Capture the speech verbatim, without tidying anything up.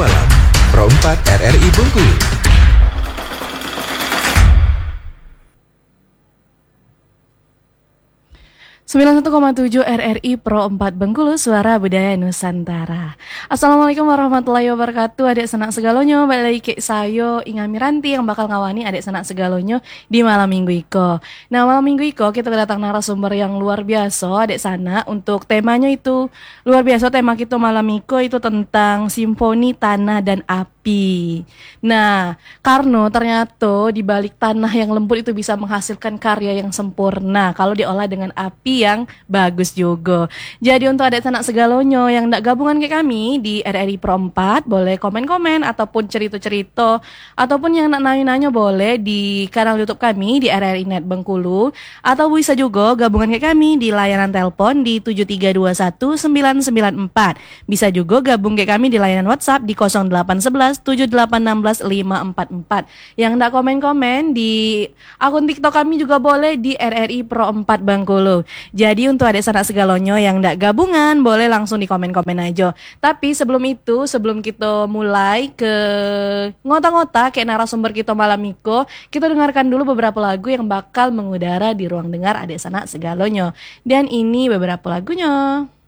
malam. Pro empat R R I Bengkulu. sembilan puluh satu koma tujuh R R I Pro empat Bengkulu, Suara Budaya Nusantara. Assalamualaikum warahmatullahi wabarakatuh. Adik senak segalonyo, balik lagi ke sayo Inga Miranti yang bakal ngawani adik senak segalonyo di malam minggu iko. Nah, malam minggu iko kita kedatang narasumber yang luar biasa adik sana. Untuk temanya itu luar biasa, tema kita malam iko itu tentang simfoni tanah dan api. Nah, karena ternyata di balik tanah yang lembut itu bisa menghasilkan karya yang sempurna kalau diolah dengan api yang bagus juga. Jadi untuk adik sanak segalonyo yang ndak gabungan ke kami di R R I Pro empat, boleh komen-komen ataupun cerita-cerita ataupun yang nak nanya-nanya boleh di kanal YouTube kami di R R I Net Bengkulu, atau bisa juga gabungan ke kami di layanan telepon di tujuh tiga dua satu sembilan sembilan empat. Bisa juga gabung ke kami di layanan WhatsApp di nol delapan satu satu tujuh delapan satu enam lima empat empat. Yang ndak komen-komen di akun TikTok kami juga boleh di R R I Pro empat Bengkulu. Jadi untuk adik sanak segalonyo yang ndak gabungan boleh langsung di komen-komen aja. Tapi sebelum itu, sebelum kita mulai ke ngota-ngota kayak narasumber kita malam miko, kita dengarkan dulu beberapa lagu yang bakal mengudara di ruang dengar adik sanak segalonyo. Dan ini beberapa lagunya.